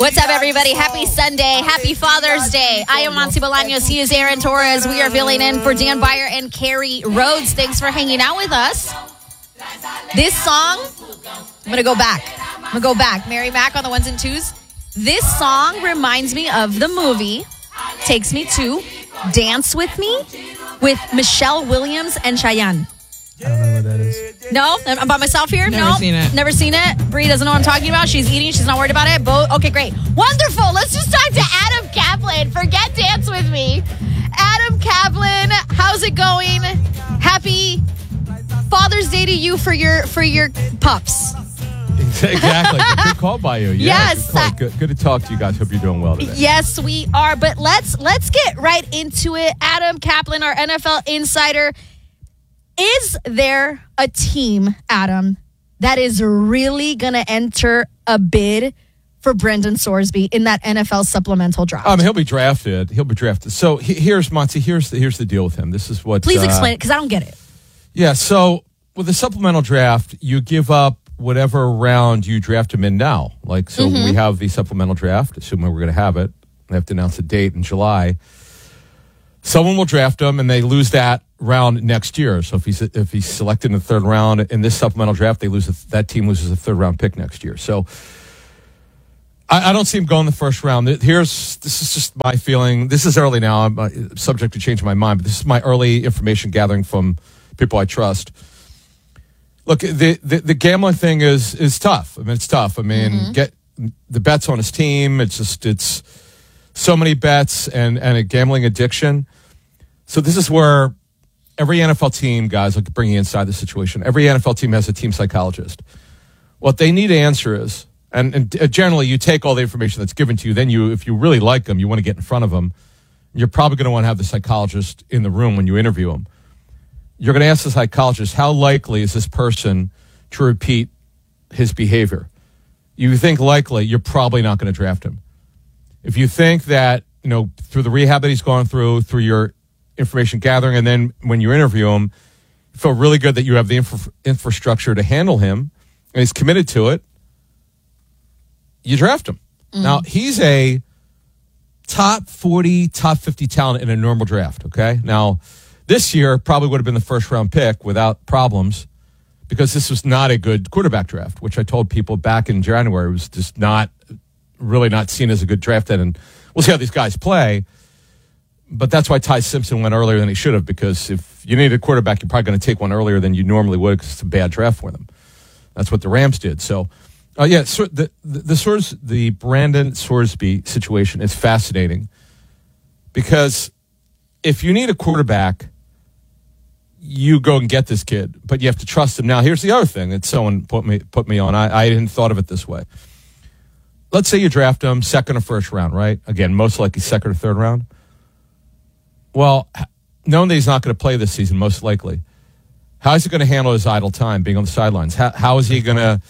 What's up, everybody? Happy Sunday. Happy Father's Day. I am Monty Bolaños. He is Aaron Torres. We are filling in for Dan Beyer and Carrie Rhodes. Thanks for hanging out with us. This song, I'm going to go back. Mary Mac on the ones and twos. This song reminds me of the movie Takes Me to Dance With Me with Michelle Williams and Chayanne. I don't know what that is. No? I'm by myself here? Never seen it. Never seen it? Bree doesn't know what I'm talking about. She's eating. She's not worried about it. Okay, great. Wonderful. Let's just talk to Adam Kaplan. Forget Dance With Me. Adam Kaplan, how's it going? Happy Father's Day to you for your pups. Exactly. Good call by you. Yeah, Yes. Good to talk to you guys. Hope you're doing well today. Yes, we are. But let's get right into it. Adam Kaplan, our NFL insider. Is there a team, Adam, that is really going to enter a bid for Brendan Sorsby in that NFL supplemental draft? He'll be drafted. So here's Monty. Here's the deal with him. This is what. Please explain it, because I don't get it. Yeah. So with the supplemental draft, you give up whatever round you draft him in now. Like, so we have the supplemental draft, assuming we're going to have it. They have to announce a date in July. Someone will draft him, and they lose that round next year. So if he's selected in the third round in this supplemental draft, that team loses a third round pick next year. So I don't see him going the first round. This is just my feeling. This is early now. I'm subject to changing my mind, but this is my early information gathering from people I trust. Look, the gambling thing is tough. I mean, it's tough. I mean, get the bets on his team. It's so many bets and a gambling addiction. So this is where every NFL team, guys, I'll bring you inside the situation. Every NFL team has a team psychologist. What they need to answer is, and generally you take all the information that's given to you, then if you really like them, you want to get in front of them, you're probably going to want to have the psychologist in the room when you interview them. You're going to ask the psychologist, how likely is this person to repeat his behavior? You think likely, you're probably not going to draft him. If you think that, through the rehab that he's gone through your information gathering, and then when you interview him, you feel really good that you have the infrastructure to handle him, and he's committed to it, you draft him. Now, he's a top 40, top 50 talent in a normal draft, okay? Now, this year probably would have been the first-round pick without problems because this was not a good quarterback draft, which I told people back in January was just really not seen as a good draft then. And we'll see how these guys play. But that's why Ty Simpson went earlier than he should have, because if you need a quarterback, you're probably going to take one earlier than you normally would because it's a bad draft for them. That's what the Rams did. So, so the Brandon Sorsby situation is fascinating because if you need a quarterback, you go and get this kid, but you have to trust him. Now, here's the other thing that someone put me on. I hadn't thought of it this way. Let's say you draft him second or first round, right? Again, most likely second or third round. Well, knowing that he's not going to play this season, most likely, how is he going to handle his idle time being on the sidelines? How is he going to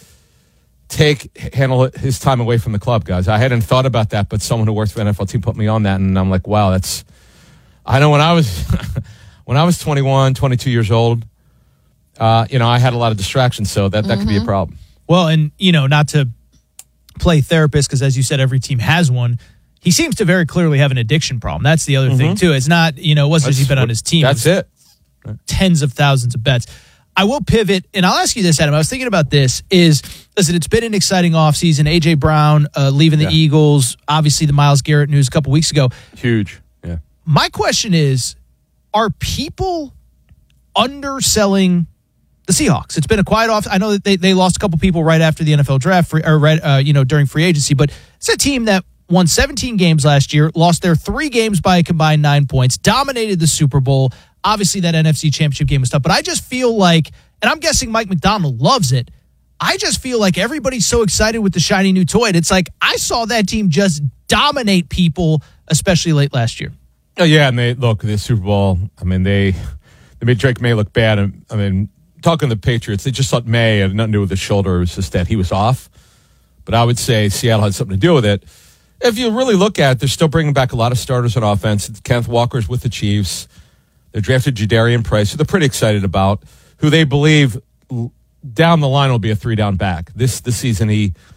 handle his time away from the club, guys? I hadn't thought about that, but someone who works for the NFL team put me on that, and I'm like, wow, I know when I was 21, 22 years old, I had a lot of distractions, so that could be a problem. Well, and, not to play therapist, because as you said, every team has one. He seems to very clearly have an addiction problem. That's the other thing, too. It's not, it wasn't just he's been on his team. That's it. Tens of thousands of bets. I will pivot, and I'll ask you this, Adam. I was thinking about this, listen, it's been an exciting offseason. A.J. Brown leaving the Eagles, obviously the Myles Garrett news a couple weeks ago. Huge, yeah. My question is, are people underselling the Seahawks? It's been a quiet off. I know that they lost a couple people right after the NFL draft, during free agency, but it's a team that won 17 games last year, lost their 3 games by a combined 9 points, dominated the Super Bowl. Obviously, that NFC Championship game was tough, but I just feel like, and I'm guessing Mike McDonald loves it, I just feel like everybody's so excited with the shiny new toy. It's like I saw that team just dominate people, especially late last year. Oh, yeah, and the Super Bowl, I mean, they made Drake May look bad. I mean, talking to the Patriots, they just thought May had nothing to do with his shoulder. It was just that he was off. But I would say Seattle had something to do with it. If you really look at it, they're still bringing back a lot of starters on offense. Kenneth Walker's with the Chiefs. They drafted Jadarian Price, who they're pretty excited about, who they believe down the line will be a 3-down back. This season, he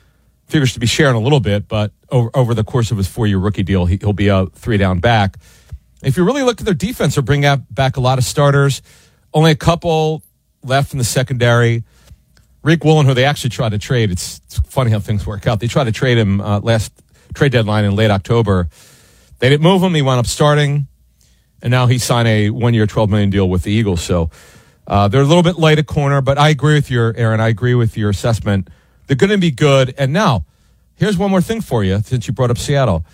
figures to be sharing a little bit, but over the course of his 4-year rookie deal, he'll be a 3-down back. If you really look at their defense, they're bringing back a lot of starters. Only a couple left in the secondary. Rick Woolen, who they actually tried to trade. It's funny how things work out. They tried to trade him last trade deadline in late October. They didn't move him. He wound up starting, and now he signed a 1-year, $12 million deal with the Eagles. So they're a little bit light at corner, but I agree with you, Aaron. I agree with your assessment. They're going to be good. And now, here's one more thing for you, since you brought up Seattle.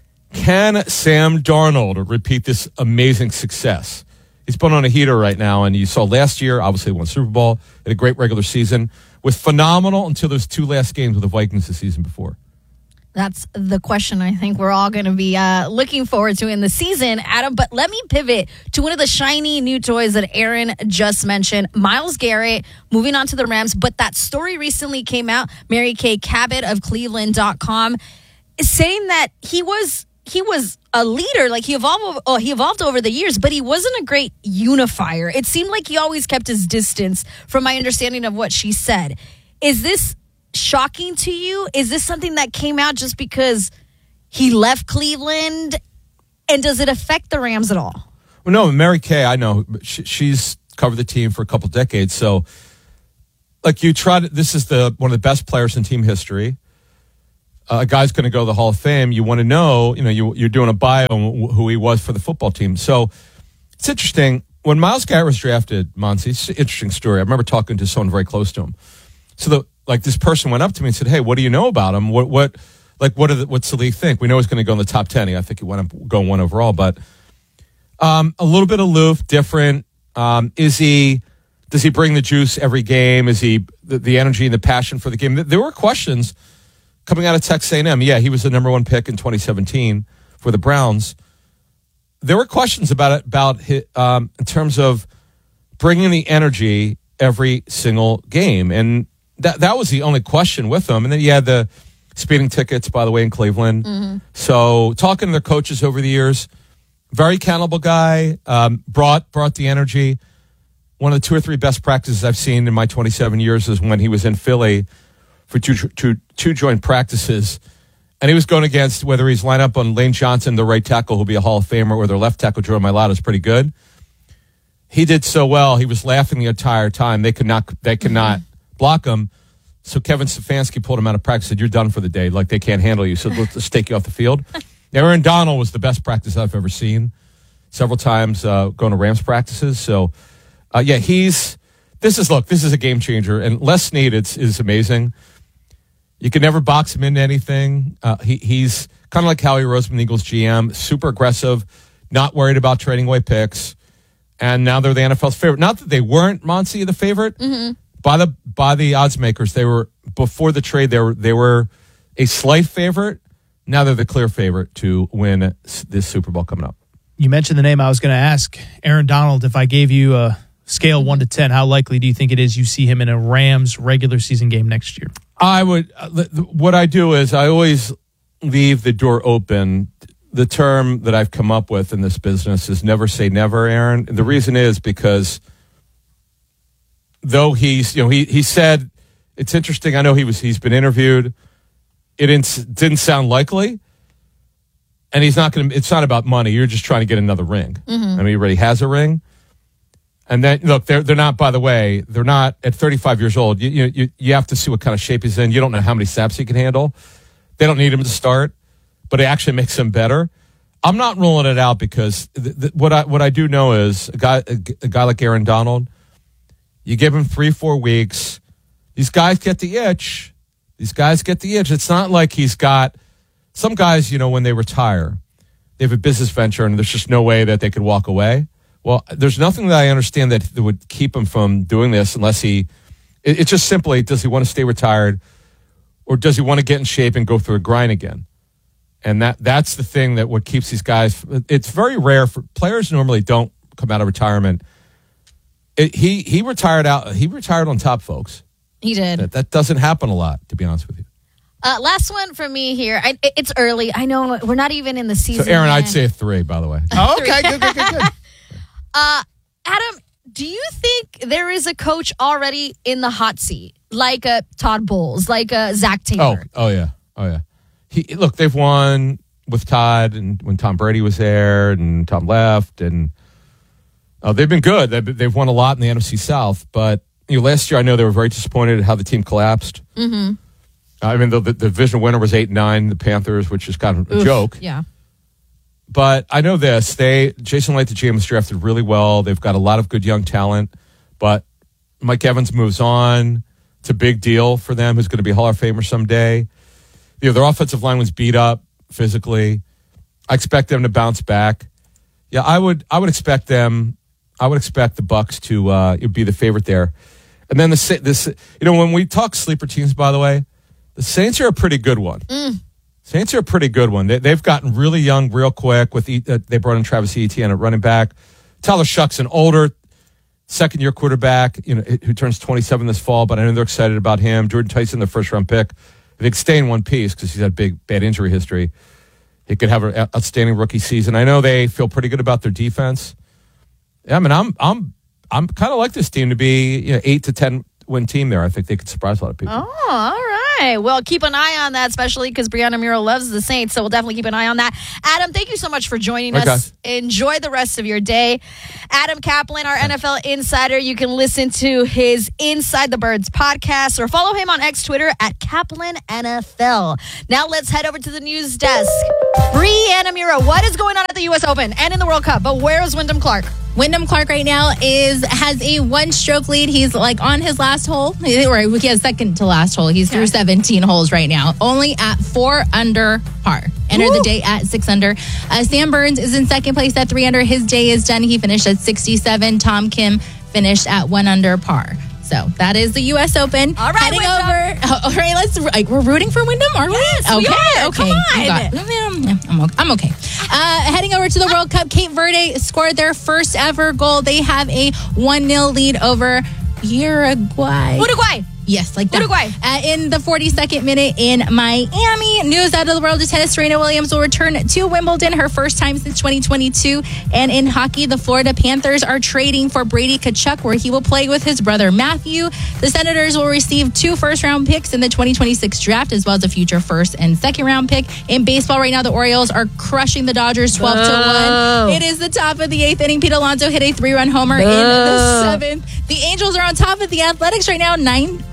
Can Sam Darnold repeat this amazing success? He's been on a heater right now, and you saw last year, obviously won Super Bowl, had a great regular season, was phenomenal until those 2 last games with the Vikings the season before. That's the question I think we're all going to be looking forward to in the season, Adam. But let me pivot to one of the shiny new toys that Aaron just mentioned, Myles Garrett, moving on to the Rams. But that story recently came out. Mary Kay Cabot of Cleveland.com is saying that he was a leader, like he evolved over the years, but he wasn't a great unifier. It seemed like he always kept his distance, from my understanding of what she said. Is this shocking to you? Is this something that came out just because he left Cleveland? And does it affect the Rams at all? Well, no, Mary Kay, I know. She's covered the team for a couple decades. So, like, this is one of the best players in team history. A guy's going to go to the Hall of Fame. You want to know, you're doing a bio on who he was for the football team. So it's interesting. When Myles Garrett was drafted, Monty, it's an interesting story. I remember talking to someone very close to him. So this person went up to me and said, "Hey, what do you know about him? What's the league think? We know he's going to go in the top 10. I think he went up going 1 overall, but a little bit aloof, different. Does he bring the juice every game? Is he the energy and the passion for the game?" There were questions coming out of Texas A&M. Yeah, he was the number 1 pick in 2017 for the Browns. There were questions about in terms of bringing the energy every single game, and that was the only question with him. And then you had the speeding tickets, by the way, in Cleveland. Mm-hmm. So talking to their coaches over the years, very accountable guy, brought the energy. One of the 2 or 3 best practices I've seen in my 27 years is when he was in Philly for two joint practices, and he was going against, whether he's lined up on Lane Johnson, the right tackle, who'll be a Hall of Famer, or their left tackle, Jordan Mailata, is pretty good. He did so well. He was laughing the entire time. They could not block him. So Kevin Stefanski pulled him out of practice, said, "You're done for the day. Like, they can't handle you. So let's take you off the field." Aaron Donald was the best practice I've ever seen. Several times going to Rams practices. So, this is a game changer. And Les Snead is amazing. You can never box him into anything. He's kind of like Howie Roseman, Eagles GM, super aggressive, not worried about trading away picks. And now they're the NFL's favorite. Not that they weren't, Monty, the favorite. Mm-hmm. By the odds makers, they were, before the trade, they were a slight favorite. Now they're the clear favorite to win this Super Bowl coming up. You mentioned the name. I was going to ask Aaron Donald, if I gave you a scale 1 to 10, how likely do you think it is you see him in a Rams regular season game next year? I would. What I do is I always leave the door open. The term that I've come up with in this business is never say never, Aaron. The reason is because though he said, it's interesting. I know he's been interviewed. It didn't sound likely, and he's not going to. It's not about money. You're just trying to get another ring. Mm-hmm. I mean, he already has a ring. And then look, they're not. By the way, they're not at 35 years old. You have to see what kind of shape he's in. You don't know how many snaps he can handle. They don't need him to start, but it actually makes him better. I'm not ruling it out because what I do know is a guy like Aaron Donald. You give him 3-4 weeks. These guys get the itch. It's not like he's got some guys, when they retire, they have a business venture and there's just no way that they could walk away. Well, there's nothing that I understand that would keep him from doing this unless it's just simply, does he want to stay retired or does he want to get in shape and go through a grind again? And that's the thing that what keeps these guys. It's very rare for players normally don't come out of retirement. He retired on top, folks. He did. That doesn't happen a lot, to be honest with you. Last one for me here. It's early. I know we're not even in the season. So, Aaron, yet. I'd say a 3, by the way. Oh, okay, good. Adam, do you think there is a coach already in the hot seat? like a Todd Bowles, like a Zach Taylor. Oh yeah. Look, they've won with Todd and when Tom Brady was there and Tom left, and they've been good. They've won a lot in the NFC South, but last year I know they were very disappointed at how the team collapsed. Mm-hmm. I mean, the division winner was 8-9, the Panthers, which is kind of a joke. Yeah. But I know this. Jason Light, the GM, was drafted really well. They've got a lot of good young talent, but Mike Evans moves on. It's a big deal for them. Who's going to be a Hall of Famer someday. Their offensive line was beat up physically. I expect them to bounce back. Yeah, I would expect them. I would expect the Bucs to be the favorite there. And then when we talk sleeper teams, by the way, the Saints are a pretty good one. Saints are a pretty good one. They've gotten really young real quick. They brought in Travis Etienne at running back. Tyler Shuck's an older second-year quarterback, who turns 27 this fall, but I know they're excited about him. Jordan Tyson, the first-round pick. If he could stay in one piece because he's had bad injury history, he could have an outstanding rookie season. I know they feel pretty good about their defense. Yeah, I mean, I'm kind of like this team to be 8 to 10 win team there. I think they could surprise a lot of people. Oh, all right. Well, keep an eye on that, especially because Brianna Muro loves the Saints, so we'll definitely keep an eye on that. Adam, thank you so much for joining us. Enjoy the rest of your day. Adam Kaplan, our NFL insider. You can listen to his Inside the Birds podcast or follow him on X Twitter at Kaplan NFL. Now let's head over to the news desk. Brianna Muro, what is going on at the U.S. Open and in the World Cup? But where is Wyndham Clark? Wyndham Clark right now has a one-stroke lead. He's on his last hole. Or he has second to last hole. He's through 17 holes right now. Only at 4 under par. Enter the day at 6 under. Sam Burns is in second place at 3 under. His day is done. He finished at 67. Tom Kim finished at 1 under par. So that is the U.S. Open. All right, heading over. All right, we're rooting for Wyndham, are we? Yes, okay, we are. Okay. Come on. I'm okay. Heading over to the World Cup, Cape Verde scored their first ever goal. They have a 1-0 lead over Uruguay. Yes, like that. Uruguay. In the 42nd minute in Miami. News out of the world of tennis. Serena Williams will return to Wimbledon, her first time since 2022. And in hockey, the Florida Panthers are trading for Brady Tkachuk, where he will play with his brother Matthew. The Senators will receive 2 first-round picks in the 2026 draft, as well as a future first and second-round pick. In baseball right now, the Orioles are crushing the Dodgers 12-1. It is the top of the 8th inning. Pete Alonso hit a 3-run homer in the 7th. The Angels are on top of the Athletics right now,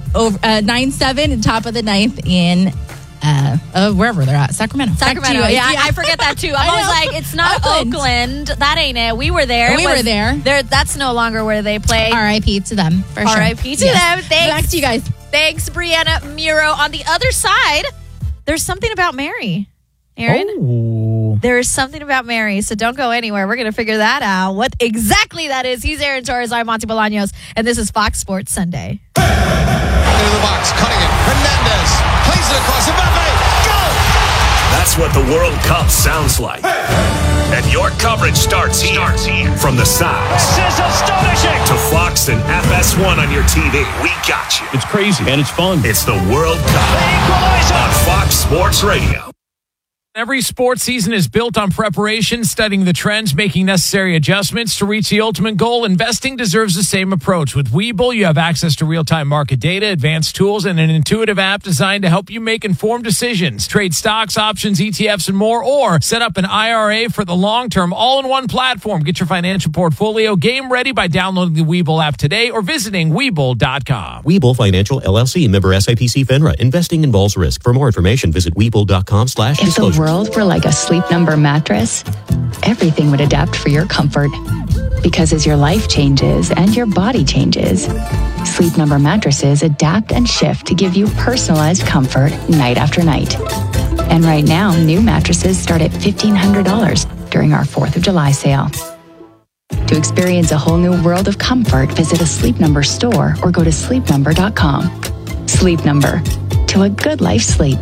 9-7, top of the 9th in wherever they're at, Sacramento. Yeah, I forget that too. I'm always like, it's not Oakland. That ain't it. We were there. We were there. That's no longer where they play. R.I.P. to them. For sure. R.I.P. to them. Thanks. Back to you guys. Thanks, Brianna Muro. On the other side, there's something about Mary. Aaron? Oh. There is something about Mary, so don't go anywhere. We're going to figure that out. What exactly that is. He's Aaron Torres. I'm Monty Bolaños, and this is Fox Sports Sunday. Into the box, cutting it. Hernandez plays it across. Mbappe, go! That's what the World Cup sounds like. And your coverage starts here. From the sounds This is astonishing. to Fox and FS1 on your TV. We got you. It's crazy and it's fun. It's the World Cup on Fox Sports Radio. Every sports season is built on preparation, studying the trends, making necessary adjustments to reach the ultimate goal. Investing deserves the same approach. With Webull, you have access to real-time market data, advanced tools, and an intuitive app designed to help you make informed decisions. Trade stocks, options, ETFs, and more, or set up an IRA for the long term, all in one platform. Get your financial portfolio game ready by downloading the Webull app today or visiting Webull.com. Webull Financial LLC, member SIPC FINRA. Investing involves risk. For more information, visit Webull.com/disclosure. World were like a Sleep Number mattress, everything would adapt for your comfort. Because as your life changes and your body changes, Sleep Number mattresses adapt and shift to give you personalized comfort night after night. And right now, new mattresses start at $1,500 during our 4th of July sale. To experience a whole new world of comfort, visit a Sleep Number store or go to sleepnumber.com. Sleep Number, to a good life sleep.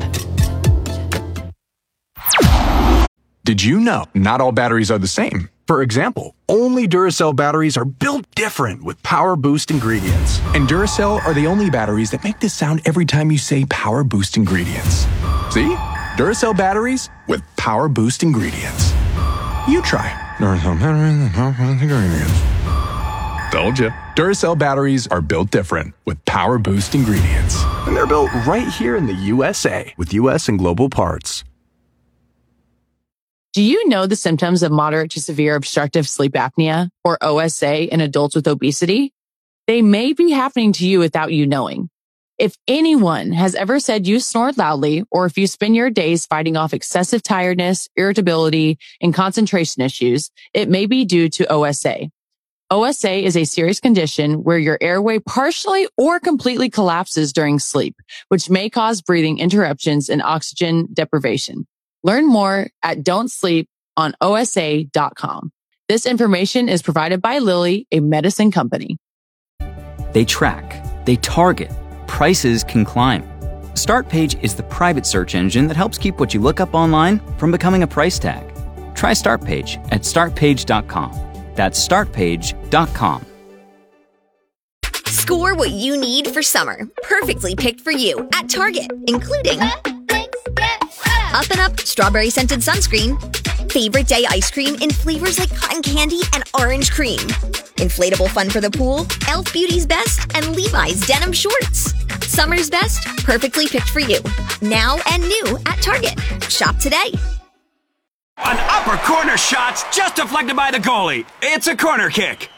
Did you know not all batteries are the same? For example, only Duracell batteries are built different with Power Boost ingredients. And Duracell are the only batteries that make this sound every time you say Power Boost ingredients. See? Duracell batteries with Power Boost ingredients. You try Duracell batteries with Power Boost ingredients. Told you. Duracell batteries are built different with Power Boost ingredients. And they're built right here in the USA with US and global parts. Do you know the symptoms of moderate to severe obstructive sleep apnea, or OSA, in adults with obesity? They may be happening to you without you knowing. If anyone has ever said you snore loudly, or if you spend your days fighting off excessive tiredness, irritability, and concentration issues, it may be due to OSA. OSA is a serious condition where your airway partially or completely collapses during sleep, which may cause breathing interruptions and oxygen deprivation. Learn more at don'tsleeponosa.com. This information is provided by Lilly, a medicine company. They track, they target, prices can climb. StartPage is the private search engine that helps keep what you look up online from becoming a price tag. Try StartPage at startpage.com. That's startpage.com. Score what you need for summer. Perfectly picked for you at Target, including Up and Up strawberry scented sunscreen, favorite day ice cream in flavors like cotton candy and orange cream, inflatable fun for the pool, Elf Beauty's Best, and Levi's denim shorts. Summer's best, perfectly picked for you. Now and new at Target. Shop today. An upper corner shot's just deflected by the goalie. It's a corner kick.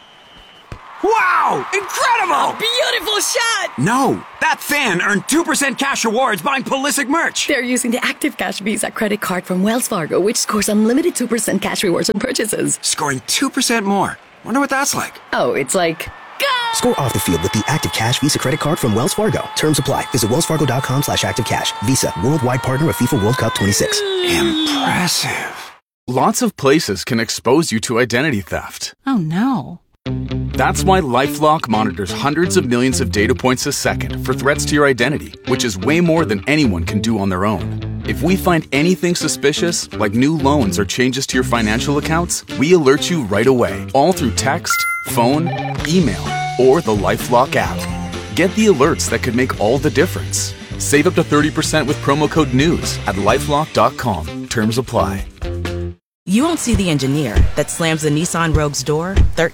Wow! Incredible! Beautiful shot! No, that fan earned 2% cash rewards buying Pulisic merch. They're using the Active Cash Visa credit card from Wells Fargo, which scores unlimited 2% cash rewards on purchases. Scoring 2% more. Wonder what that's like. Oh, it's like... Go! Score off the field with the Active Cash Visa credit card from Wells Fargo. Terms apply. Visit wellsfargo.com/activecash. Visa, worldwide partner of FIFA World Cup 26. Impressive. Lots of places can expose you to identity theft. Oh, no. That's why LifeLock monitors hundreds of millions of data points a second for threats to your identity, which is way more than anyone can do on their own. If we find anything suspicious, like new loans or changes to your financial accounts, we alert you right away, all through text, phone, email, or the LifeLock app. Get the alerts that could make all the difference. Save up to 30% with promo code NEWS at LifeLock.com. Terms apply. You won't see the engineer that slams the Nissan Rogue's door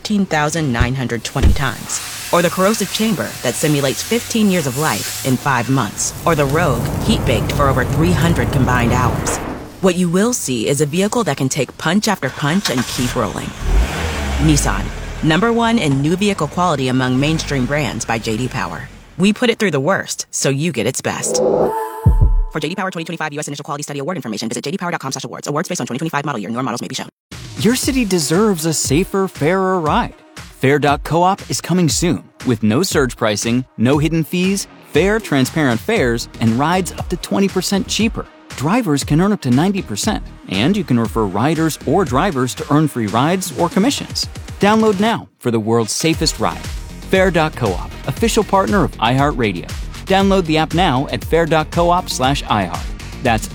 13,920 times. Or the corrosive chamber that simulates 15 years of life in 5 months. Or the Rogue heat-baked for over 300 combined hours. What you will see is a vehicle that can take punch after punch and keep rolling. Nissan, #1 in new vehicle quality among mainstream brands by J.D. Power. We put it through the worst, so you get its best. For J.D. Power 2025 U.S. Initial Quality Study Award information, visit jdpower.com/awards. Awards based on 2025 model year. Newer models may be shown. Your city deserves a safer, fairer ride. Fair.coop is coming soon with no surge pricing, no hidden fees, fair, transparent fares, and rides up to 20% cheaper. Drivers can earn up to 90%, and you can refer riders or drivers to earn free rides or commissions. Download now for the world's safest ride. Fair.coop, official partner of iHeartRadio. Download the app now at fair.coop/iHeart. That's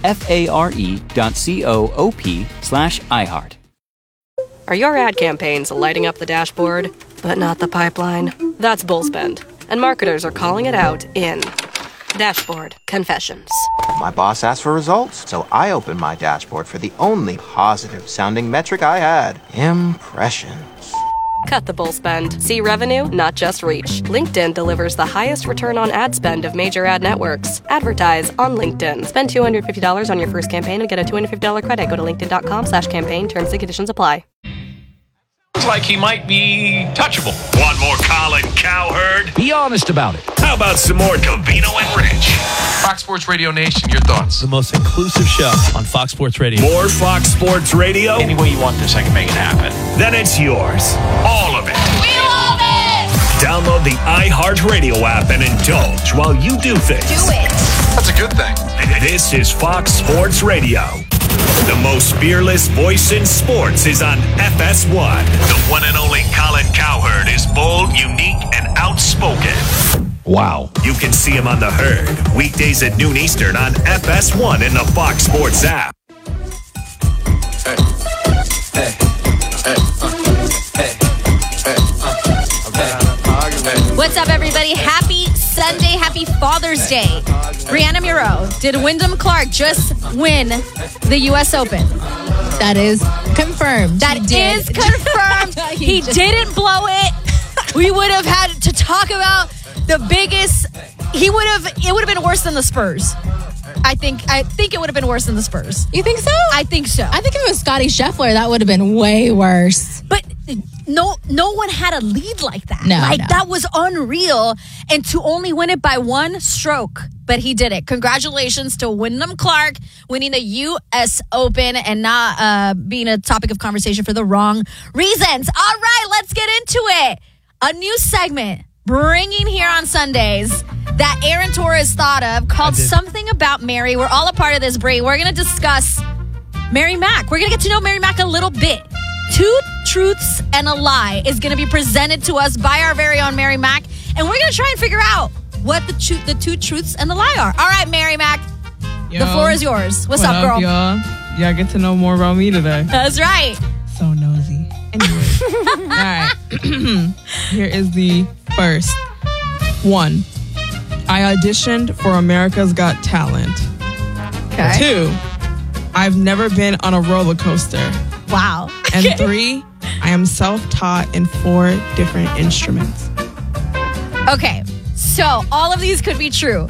FARE.coop/iHeart. Are your ad campaigns lighting up the dashboard, but not the pipeline? That's Bullspend, and marketers are calling it out in Dashboard Confessions. My boss asked for results, so I opened my dashboard for the only positive-sounding metric I had: impressions. Cut the bull spend. See revenue, not just reach. LinkedIn delivers the highest return on ad spend of major ad networks. Advertise on LinkedIn. Spend $250 on your first campaign and get a $250 credit. Go to linkedin.com/campaign. Terms and conditions apply. Looks like he might be touchable. Want more Colin Cowherd? Be honest about it. How about some more Covino and Rich? Fox Sports Radio Nation, your thoughts? The most inclusive show on Fox Sports Radio. More Fox Sports Radio? Any way you want this, I can make it happen. Then it's yours. All of it. We love it! Download the iHeartRadio app and indulge while you do things. Do it! That's a good thing. This is Fox Sports Radio. The most fearless voice in sports is on FS1. The one and only Colin Cowherd is bold, unique, and outspoken. Wow. You can see him on The Herd, weekdays at noon Eastern on FS1 in the Fox Sports app. What's up, everybody? Happy Sunday. Happy Father's Day. Brianna Muro, did Wyndham Clark just win the U.S. Open? That is confirmed. That is confirmed. He didn't blow it. we would have had to talk about the biggest. It would have been worse than the Spurs. I think it would have been worse than the Spurs. You think so? I think so. I think if it was Scottie Scheffler, that would have been way worse. But no one had a lead like that. No, that was unreal. And to only win it by one stroke, but he did it. Congratulations to Wyndham Clark winning the U.S. Open and not being a topic of conversation for the wrong reasons. All right, let's get into it. A new segment bringing here on Sundays that Aaron Torres thought of called Something About Mary. We're all a part of this, Bree. We're going to discuss Mary Mack. We're going to get to know Mary Mack a little bit. 2 truths and a lie is going to be presented to us by our very own Mary Mack, and we're going to try and figure out what the 2 truths and the lie are. All right, Mary Mack, the floor is yours. What's up, girl? Y'all get to know more about me today. That's right. So nosy. Anyway. All right. Here is the first one. I auditioned for America's Got Talent. Okay. 2, I've never been on a roller coaster. Wow. And 3, I am self-taught in 4 different instruments. Okay, so all of these could be true.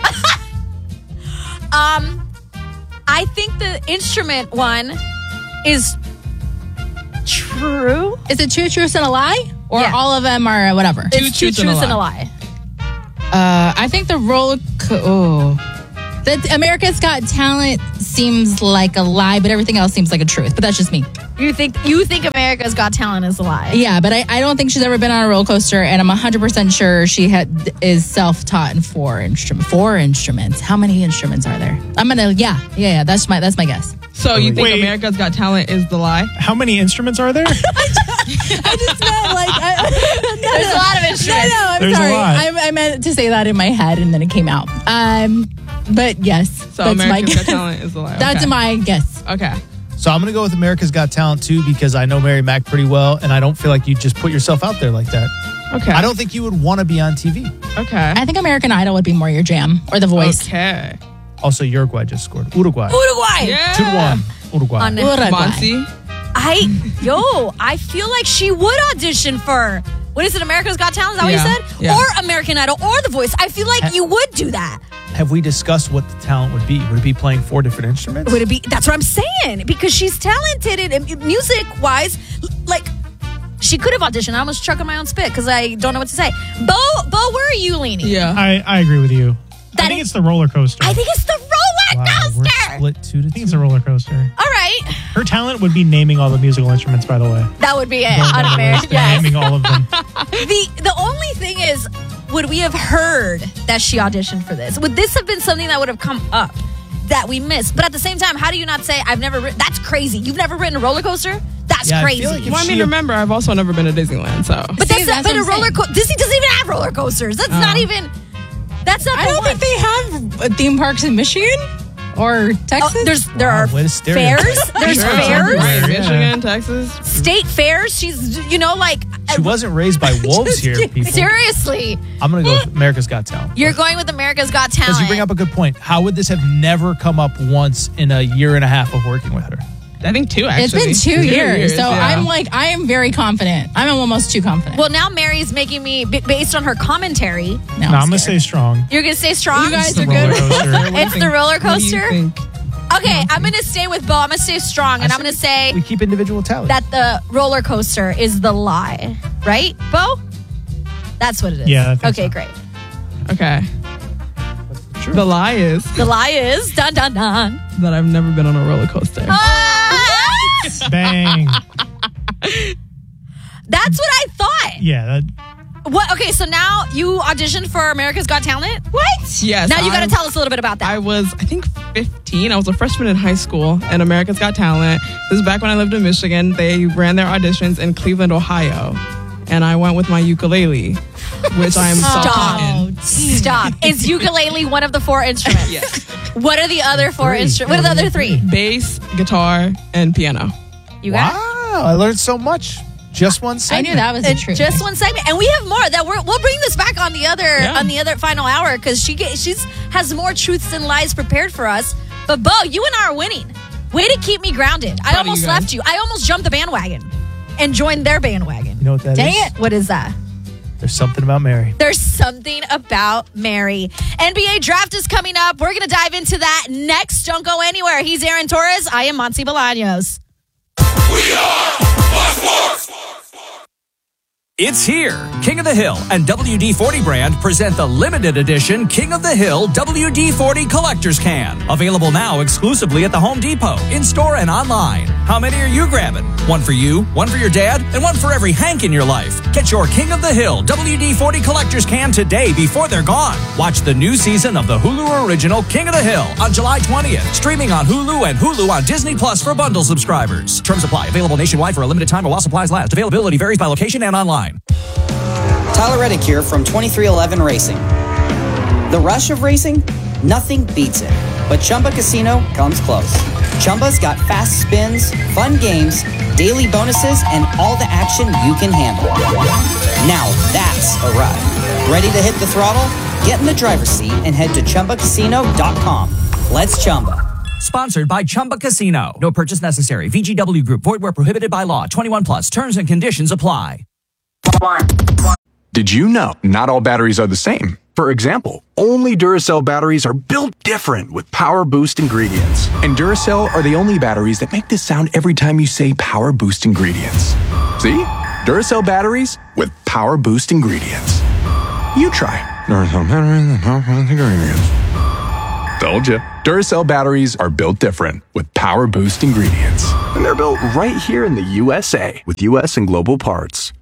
I think the instrument one is true. Is it 2 truths and a lie? Or Yeah. all of them are whatever? It's 2 truths and a lie. I think the that America's Got Talent seems like a lie, but everything else seems like a truth. But that's just me. You think America's Got Talent is a lie? Yeah, but I don't think she's ever been on a roller coaster, and I'm 100% sure she is self-taught in 4 instruments. 4 instruments. How many instruments are there? I'm gonna yeah. That's my guess. So you think America's Got Talent is the lie? How many instruments are there? I just meant like there's a lot of instruments. No, I'm There's sorry. a lot. I meant to say that in my head, and then it came out. But yes, So that's America's my Got Talent is the lie. That's Okay. my guess. Okay. So I'm going to go with America's Got Talent too because I know Mary Mack pretty well, and I don't feel like you just put yourself out there like that. Okay. I don't think you would want to be on TV. Okay. I think American Idol would be more your jam, or The Voice. Okay. Also, Uruguay just scored. Uruguay. Yeah. 2-1. Uruguay. Monty. I feel like she would audition for, what is it, America's Got Talent? Is that what Yeah. you said? Yeah. Or American Idol, or The Voice. I feel like you would do that. Have we discussed what the talent would be? Would it be playing 4 different instruments? Would it be? That's what I'm saying. Because she's talented in music-wise. Like, she could have auditioned. I almost chucked on my own spit because I don't know what to say. Bo, where are you leaning? Yeah. I agree with you. I think it's the roller coaster. I think it's the roller We're coaster. split 2-2. I think it's a roller coaster. All right. Her talent would be naming all the musical instruments, by the way. That would be it. Going down On the American. list and naming all of them. The only thing is, would we have heard that she auditioned for this? Would this have been something that would have come up that we missed? But at the same time, how do you not say, I've never written? That's crazy. You've never written a roller coaster? That's Yeah, I crazy. feel like if Well, I mean, remember, I've also never been to Disneyland, so. But See, that's what a I'm roller saying. coaster. Disney doesn't even have roller coasters. That's not even. That's not. I don't think they have theme parks in Michigan or Texas. There are way to stereotype. fairs. There's Sure. fairs. Right, Yeah. Michigan, Texas. State fairs. She's, like. She wasn't raised by wolves here, people. Seriously. I'm going to go with America's Got Talent. You're going with America's Got Talent. Because you bring up a good point. How would this have never come up once in a year and a half of working with her? I think 2, actually. It's been 2 years, so yeah. I am very confident. I'm almost too confident. Well, now Mary's making me, based on her commentary. No, I'm going to say strong. You're going to say strong? You guys It's the are roller good. coaster. It's the roller What do you coaster? think? Okay, I'm going to stay with Bo. I'm going to stay strong, and I'm going to say We keep individual talent. that the roller coaster is the lie. Right, Bo? That's what it is. Yeah, I think Okay, so. great. Okay. The lie is The lie is, dun, dun, dun. that I've never been on a roller coaster. Bang. That's what I thought. Yeah. What? Okay, so now you auditioned for America's Got Talent? What? Yes. Now you got to I'm- tell us a little bit about that. I was, I think, 15. I was a freshman in high school, and America's Got Talent. This is back when I lived in Michigan. They ran their auditions in Cleveland, Ohio, and I went with my ukulele, which I am self-taught in. Stop. Is ukulele one of the 4 instruments? Yes. What are the other 4 instruments? What are the other 3? Bass, guitar, and piano. You got it? Wow, I learned so much. Just one I segment. knew that was the truth. Just one segment, and we have more that we'll bring this back on the other final hour because she's has more truths and lies prepared for us. But Bo, you and I are winning. Way to keep me grounded. I Proud of almost you guys. left you. I almost jumped the bandwagon and joined their bandwagon. You know what that is? Dang it! What is that? There's something about Mary. There's something about Mary. NBA draft is coming up. We're going to dive into that next. Don't go anywhere. He's Aaron Torres. I am Monty Bolaños. We are Fox Sports. It's here. King of the Hill and WD-40 brand present the limited edition King of the Hill WD-40 Collector's Can. Available now exclusively at the Home Depot, in-store and online. How many are you grabbing? One for you, one for your dad, and one for every Hank in your life. Get your King of the Hill WD-40 Collector's Can today before they're gone. Watch the new season of the Hulu original King of the Hill on July 20th. Streaming on Hulu and Hulu on Disney Plus for bundle subscribers. Terms apply. Available nationwide for a limited time or while supplies last. Availability varies by location and online. Tyler Reddick here from 2311 Racing. The rush of racing? Nothing beats it. But Chumba Casino comes close. Chumba's got fast spins, fun games, daily bonuses, and all the action you can handle. Now that's a ride. Ready to hit the throttle? Get in the driver's seat and head to ChumbaCasino.com. Let's Chumba. Sponsored by Chumba Casino. No purchase necessary. VGW Group. Void where prohibited by law. 21 plus. Terms and conditions apply. Did you know not all batteries are the same? For example, only Duracell batteries are built different with Power Boost ingredients. And Duracell are the only batteries that make this sound every time you say Power Boost ingredients. See? Duracell batteries with Power Boost ingredients. You try Duracell batteries with Power Boost ingredients. Told you. Duracell batteries are built different with Power Boost ingredients. And they're built right here in the USA with US and global parts.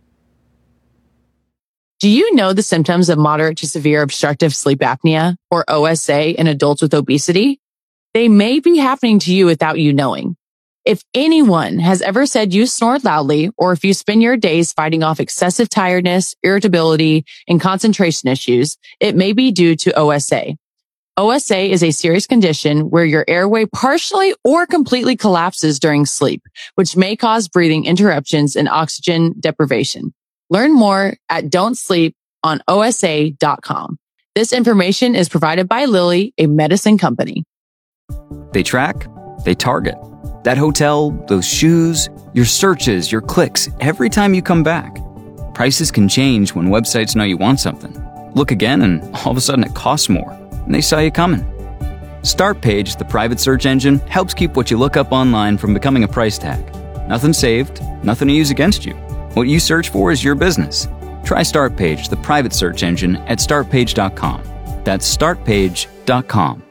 Do you know the symptoms of moderate to severe obstructive sleep apnea, or OSA, in adults with obesity? They may be happening to you without you knowing. If anyone has ever said you snore loudly, or if you spend your days fighting off excessive tiredness, irritability, and concentration issues, it may be due to OSA. OSA is a serious condition where your airway partially or completely collapses during sleep, which may cause breathing interruptions and oxygen deprivation. Learn more at don'tsleeponosa.com. This information is provided by Lilly, a medicine company. They track, they target. That hotel, those shoes, your searches, your clicks, every time you come back. Prices can change when websites know you want something. Look again and all of a sudden it costs more, and they saw you coming. StartPage, the private search engine, helps keep what you look up online from becoming a price tag. Nothing saved, nothing to use against you. What you search for is your business. Try StartPage, the private search engine, at startpage.com. That's startpage.com.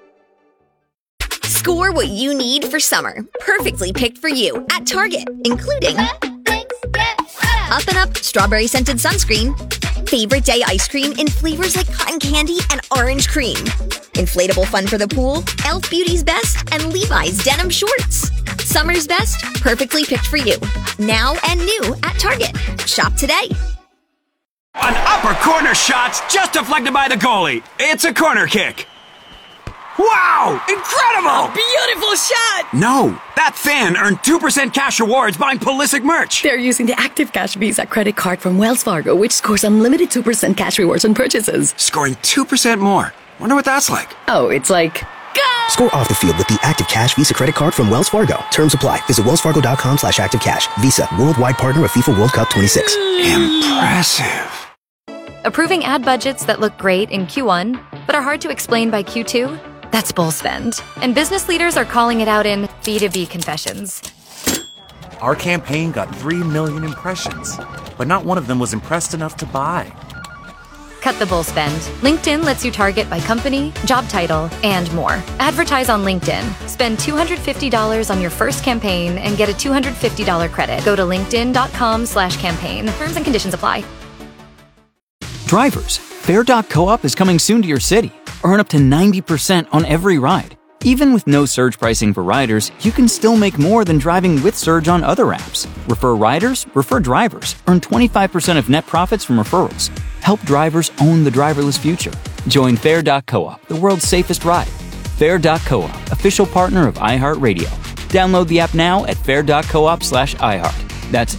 Score what you need for summer. Perfectly picked for you at Target, including Up and Up strawberry scented sunscreen, favorite day ice cream in flavors like cotton candy and orange cream, inflatable fun for the pool, Elf Beauty's Best, and Levi's denim shorts. Summer's best, perfectly picked for you. Now and new at Target. Shop today. An upper corner shot's just deflected by the goalie. It's a corner kick. Wow! Incredible! A beautiful shot! No, that fan earned 2% cash rewards buying Pulisic merch. They're using the Active Cash Visa credit card from Wells Fargo, which scores unlimited 2% cash rewards on purchases. Scoring 2% more. Wonder what that's like. Oh, it's like... Score off the field with the Active Cash Visa credit card from Wells Fargo. Terms apply. Visit wellsfargo.com/activecash. Visa, worldwide partner of FIFA World Cup 26. Impressive. Approving ad budgets that look great in Q1, but are hard to explain by Q2? That's bull spend. And business leaders are calling it out in B2B confessions. Our campaign got 3 million impressions, but not one of them was impressed enough to buy. Cut the bull spend. LinkedIn lets you target by company, job title, and more. Advertise on LinkedIn. Spend $250 on your first campaign and get a $250 credit. Go to linkedin.com/campaign. Terms and conditions apply. Drivers, Fair.coop is coming soon to your city. Earn up to 90% on every ride. Even with no surge pricing for riders, you can still make more than driving with surge on other apps. Refer riders, refer drivers. Earn 25% of net profits from referrals. Help drivers own the driverless future. Join Fair.coop, the world's safest ride. Fair.coop, official partner of iHeartRadio. Download the app now at fair.coop/iHeart. That's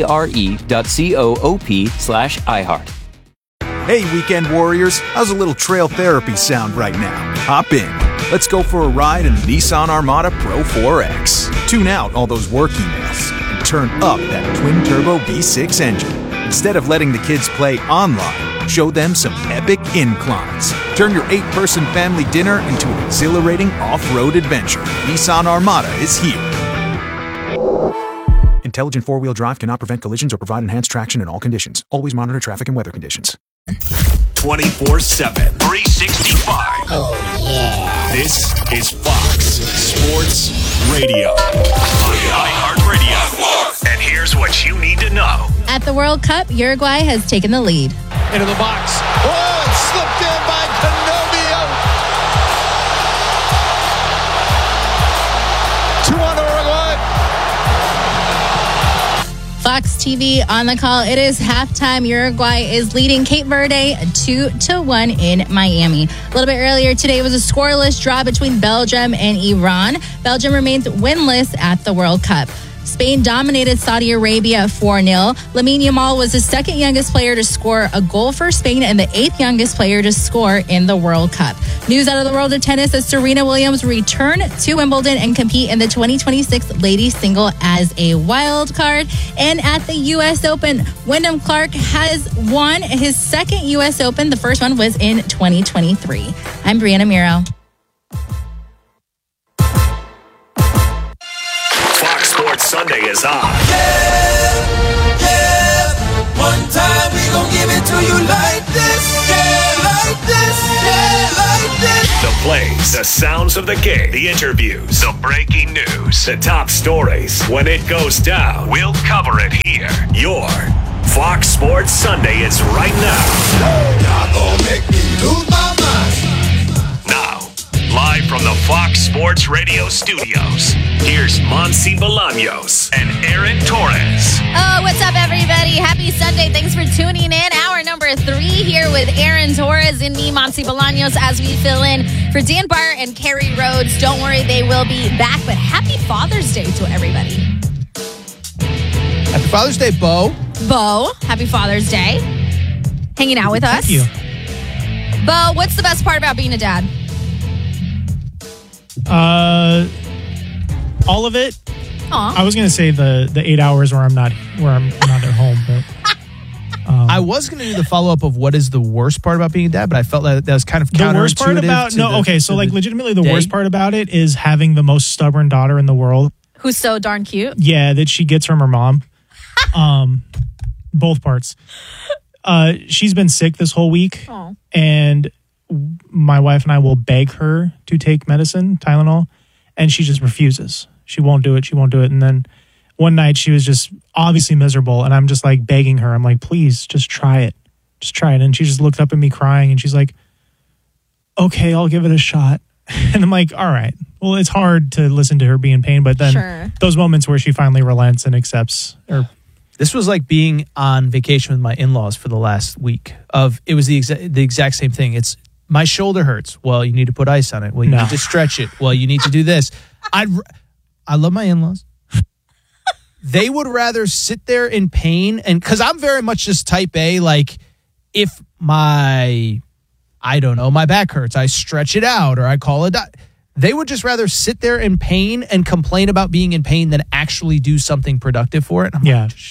FARE.coop/iHeart. Hey, weekend warriors, how's a little trail therapy sound right now? Hop in. Let's go for a ride in the Nissan Armada Pro 4X. Tune out all those work emails and turn up that twin-turbo V6 engine. Instead of letting the kids play online, show them some epic inclines. Turn your 8-person family dinner into an exhilarating off-road adventure. Nissan Armada is here. Intelligent four-wheel drive cannot prevent collisions or provide enhanced traction in all conditions. Always monitor traffic and weather conditions. 24/7, 365. Oh, yeah. This is Fox Sports Radio on iHeartRadio. And here's what you need to know. At the World Cup, Uruguay has taken the lead. Into the box. Oh, it slipped in by Canovio. 2-1 Uruguay. Fox TV on the call. It is halftime. Uruguay is leading Cape Verde 2-1 in Miami. A little bit earlier today was a scoreless draw between Belgium and Iran. Belgium remains winless at the World Cup. Spain dominated Saudi Arabia 4-0. Lamine Yamal was the second youngest player to score a goal for Spain and the 8th youngest player to score in the World Cup. News out of the world of tennis as Serena Williams return to Wimbledon and compete in the 2026 ladies single as a wild card. And at the U.S. Open, Wyndham Clark has won his second U.S. Open. The first one was in 2023. I'm Brianna Miro. Sports Sunday is on. Yeah. One time we gon' give it to you like this. Yeah, like this. Yeah, like this. The plays, the sounds of the game, the interviews, the breaking news, the top stories. When it goes down, we'll cover it here. Your Fox Sports Sunday is right now. Y'all gon' make me lose my mind. Now, live from the Fox Sports Radio studios, here's Monsi Bolaños and Aaron Torres. Oh, what's up, everybody? Happy Sunday. Thanks for tuning in. Hour number 3 here with Aaron Torres and me, Monsi Bolaños, as we fill in for Dan Byer and Carrie Rhodes. Don't worry, they will be back, but happy Father's Day to everybody. Happy Father's Day, Bo. Bo, happy Father's Day. Hanging out with us. Thank you. Bo, what's the best part about being a dad? All of it. Aw. I was gonna say the 8 hours where I'm not at home, but I was going to do the follow up of what is the worst part about being a dad, but I felt that was kind of counterintuitive. the worst part about legitimately the day. worst part about it is having the most stubborn daughter in the world. Who's so darn cute. Yeah, that she gets from her mom. Both parts. She's been sick this whole week, and my wife and I will beg her to take medicine, Tylenol, and she just refuses. She won't do it. And then one night she was just obviously miserable, and I'm just like begging her. I'm like, please, just try it. And she just looked up at me crying, and she's like, okay, I'll give it a shot. And I'm like, all right. Well, it's hard to listen to her be in pain, but then those moments where she finally relents and accepts. This was like being on vacation with my in-laws for the last week. It was the exact same thing. It's my shoulder hurts. Well, you need to put ice on it. Well, you need to stretch it. Well, you need to do this. I love my in-laws. They would rather sit there in pain, and because I'm very much just type A, like if my back hurts, I stretch it out or I call it. They would just rather sit there in pain and complain about being in pain than actually do something productive for it. I'm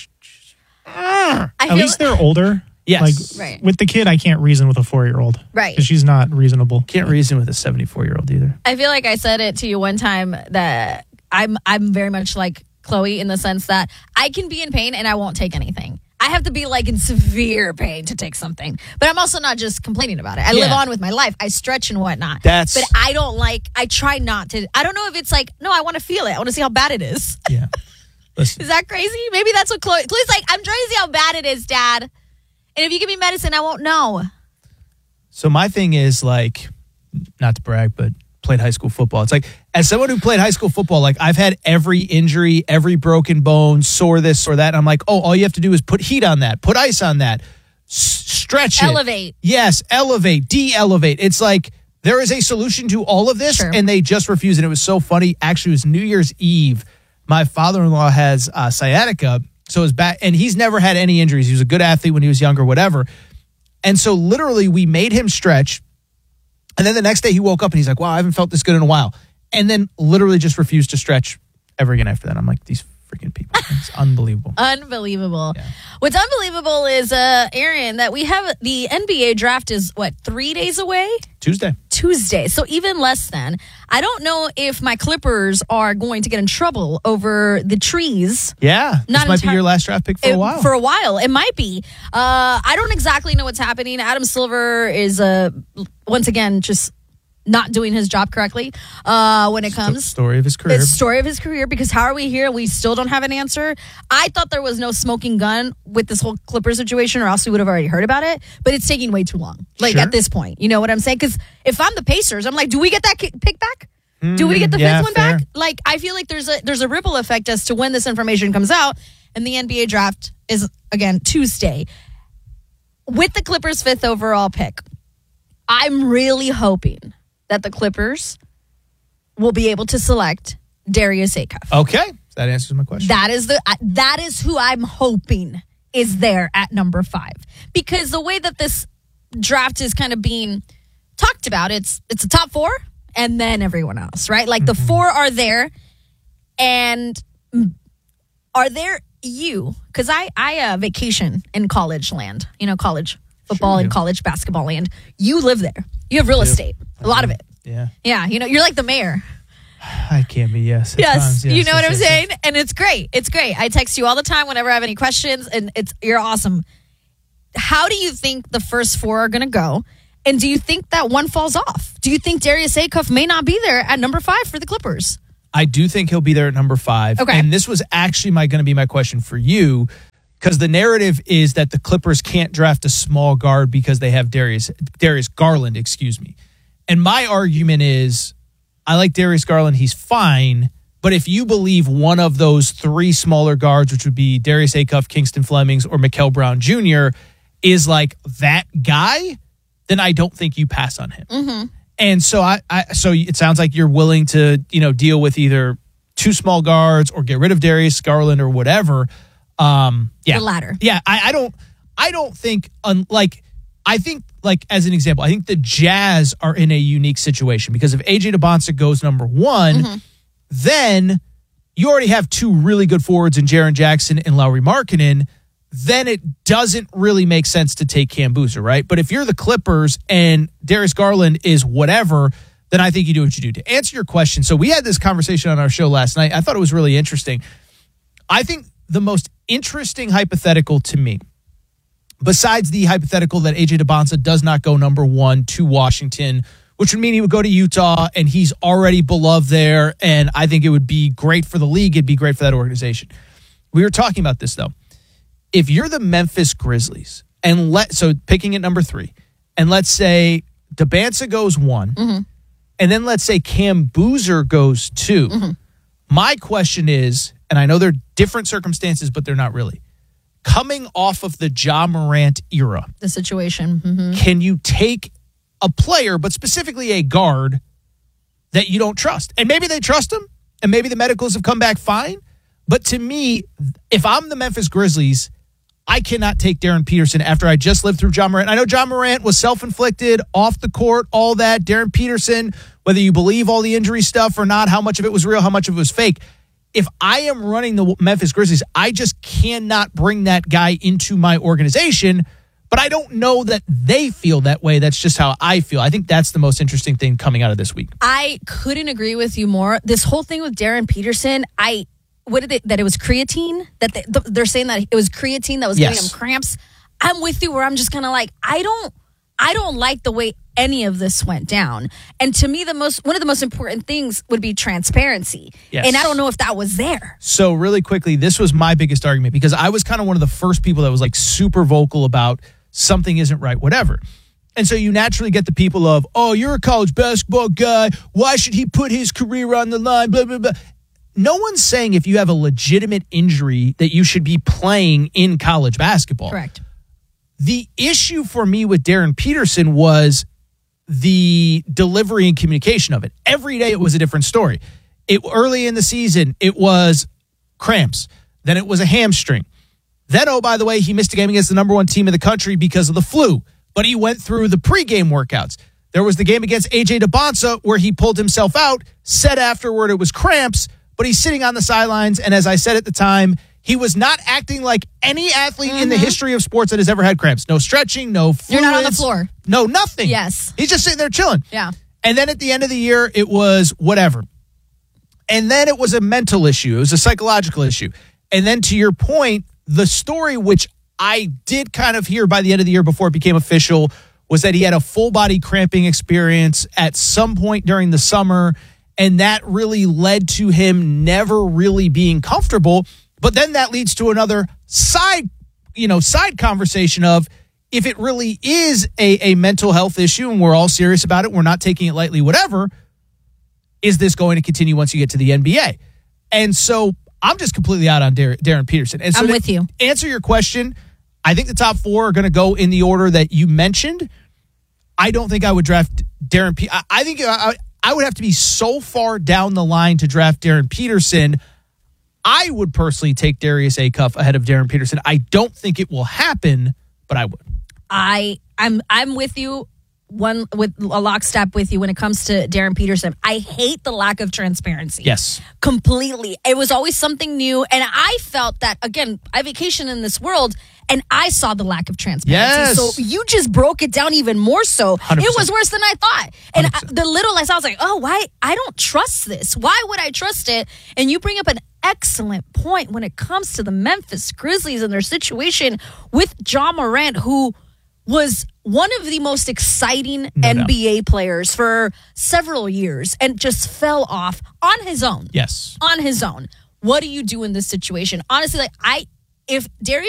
At least they're older. Yes. Like, with the kid, I can't reason with a 4-year-old. Right. Because she's not reasonable. Can't reason with a 74-year-old either. I feel like I said it to you one time that I'm very much like Chloe in the sense that I can be in pain and I won't take anything. I have to be like in severe pain to take something. But I'm also not just complaining about it. I live on with my life. I stretch and whatnot. But I try not to. I don't know if it's like, no, I want to feel it. I want to see how bad it is. Yeah. Listen. Is that crazy? Maybe that's what Chloe's like, I'm trying to see how bad it is, Dad. And if you give me medicine, I won't know. So my thing is like, not to brag, but played high school football. It's like, as someone who played high school football, like I've had every injury, every broken bone, sore this or that. And I'm like, oh, all you have to do is put heat on that, put ice on that, stretch it. Elevate. Yes, elevate, de-elevate. It's like there is a solution to all of this, and they just refuse. And it was so funny. Actually, it was New Year's Eve. My father-in-law has sciatica, so his back, and he's never had any injuries. He was a good athlete when he was younger, whatever. And so literally we made him stretch. And then the next day he woke up and he's like, wow, I haven't felt this good in a while. And then literally just refused to stretch ever again after that. I'm like, these freaking people. It's unbelievable. Unbelievable. What's unbelievable is, Aaron, that we have the NBA draft is, 3 days away? Tuesday. So even less than. I don't know if my Clippers are going to get in trouble over the trees. Yeah. This might be your last draft pick for a while. For a while. It might be. I don't exactly know what's happening. Adam Silver is, once again, just not doing his job correctly when it comes. Story of his career. It's story of his career, because how are we here? We still don't have an answer. I thought there was no smoking gun with this whole Clipper situation, or else we would have already heard about it. But it's taking way too long. At this point, you know what I'm saying? Because if I'm the Pacers, I'm like, do we get that pick back? Do we get the fifth one back? I feel like there's a ripple effect as to when this information comes out. And the NBA draft is, again, Tuesday. With the Clippers' 5th overall pick, I'm really hoping that the Clippers will be able to select Darius Acuff. Okay. That answers my question. That is who I'm hoping is there at number 5. Because the way that this draft is kind of being talked about, it's a top 4 and then everyone else, right? The 4 are there, and are there because I vacation in college land, college football and college basketball land. You live there. You have real estate. A lot of it. Yeah. Yeah. You're like the mayor. I can be, yes. Yes. You know what I'm saying? And it's great. It's great. I text you all the time whenever I have any questions, and you're awesome. How do you think the first 4 are going to go? And do you think that one falls off? Do you think Darius Acuff may not be there at number 5 for the Clippers? I do think he'll be there at number 5. Okay. And this was actually going to be my question for you, because the narrative is that the Clippers can't draft a small guard because they have Darius Garland, And my argument is, I like Darius Garland. He's fine. But if you believe one of those 3 smaller guards, which would be Darius Acuff, Kingston Flemings, or Mikal Brown Jr., is that guy, then I don't think you pass on him. Mm-hmm. And so so it sounds like you're willing to, deal with either 2 small guards or get rid of Darius Garland or whatever. Yeah. The latter. Yeah. I don't think, I think, as an example, I think the Jazz are in a unique situation, because if AJ DeBonsa goes number 1, then you already have 2 really good forwards in Jaren Jackson and Lauri Markkanen. Then it doesn't really make sense to take Cam Boozer, right? But if you're the Clippers and Darius Garland is whatever, then I think you do what you do. To answer your question, so we had this conversation on our show last night. I thought it was really interesting. I think the most interesting hypothetical to me, besides the hypothetical that AJ DeBonsa does not go number 1 to Washington, which would mean he would go to Utah, and he's already beloved there, and I think it would be great for the league. It'd be great for that organization. We were talking about this, though. If you're the Memphis Grizzlies, and so picking at number 3, and let's say DeBonsa goes 1, and then let's say Cam Boozer goes 2, my question is, and I know they're different circumstances, but they're not really, coming off of the Ja Morant era, the situation, can you take a player, but specifically a guard, that you don't trust? And maybe they trust him, and maybe the medicals have come back fine, but to me, if I'm the Memphis Grizzlies, I cannot take Darren Peterson after I just lived through Ja Morant. I know Ja Morant was self-inflicted, off the court, all that. Darren Peterson, whether you believe all the injury stuff or not, how much of it was real, how much of it was fake. If I am running the Memphis Grizzlies, I just cannot bring that guy into my organization, but I don't know that they feel that way. That's just how I feel. I think that's the most interesting thing coming out of this week. I couldn't agree with you more. This whole thing with Darren Peterson, that it was creatine? That they're saying that it was creatine that was giving him cramps. I'm with you where I'm just kind of like, I don't like the way any of this went down. And to me, one of the most important things would be transparency. Yes. And I don't know if that was there. So really quickly, this was my biggest argument, because I was kind of one of the first people that was super vocal about something isn't right, whatever. And so you naturally get the people of, oh, you're a college basketball guy. Why should he put his career on the line? Blah, blah, blah. No one's saying if you have a legitimate injury that you should be playing in college basketball. Correct. The issue for me with Darren Peterson was the delivery and communication of it. Every day it was a different story. Early in the season, it was cramps. Then it was a hamstring. Then, oh, by the way, he missed a game against the number 1 team in the country because of the flu. But he went through the pregame workouts. There was the game against AJ DeBonsa where he pulled himself out, said afterward it was cramps, but he's sitting on the sidelines. And as I said at the time, he was not acting like any athlete in the history of sports that has ever had cramps. No stretching, no fluids. You're not on the floor. No, nothing. Yes. He's just sitting there chilling. Yeah. And then at the end of the year, it was whatever. And then it was a mental issue. It was a psychological issue. And then to your point, the story, which I did kind of hear by the end of the year before it became official, was that he had a full body cramping experience at some point during the summer. And that really led to him never really being comfortable. But then that leads to another side conversation of, if it really is a mental health issue and we're all serious about it, we're not taking it lightly, whatever, is this going to continue once you get to the NBA? And so I'm just completely out on Darren Peterson. And so I'm with you. Answer your question, I think the top four are going to go in the order that you mentioned. I don't think I would draft Darren Peterson. I think I would have to be so far down the line to draft Darren Peterson. I would personally take Darius Acuff ahead of Darren Peterson. I don't think it will happen, but I would. I'm with you, with a lockstep with you when it comes to Darren Peterson. I hate the lack of transparency. Yes. Completely. It was always something new. And I felt that, again, I vacation in this world and I saw the lack of transparency. Yes. So you just broke it down even more so. 100%. It was worse than I thought. And the little I saw, I was like, oh, why? I don't trust this. Why would I trust it? And you bring up an excellent point when it comes to the Memphis Grizzlies and their situation with Ja Morant, who was one of the most exciting NBA players for several years and just fell off on his own. Yes. On his own. What do you do in this situation? Honestly, if Darius